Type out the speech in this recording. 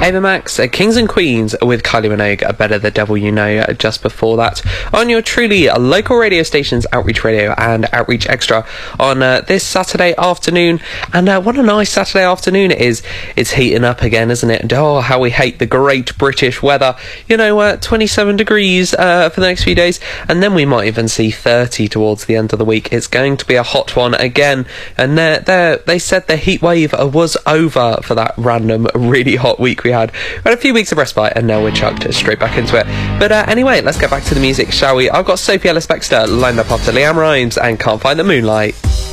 Ava Max, Kings and Queens with Kylie Minogue, Better the Devil You Know, just before that. On your truly local radio stations, Outreach Radio and Outreach Extra, on this Saturday afternoon. And what a nice Saturday afternoon it is. It's heating up again, isn't it? And oh, how we hate the great British weather. 27 degrees for the next few days. And then we might even see 30 towards the end of the week. It's going to be a hot one again. And they said the heat wave was over for that random, really hot week we had. We had a few weeks of respite, and now we're chucked straight back into it. But anyway, let's get back to the music, shall we? I've got Sophie Ellis-Bextor lined up after Leanne Rimes and Can't Find the Moonlight.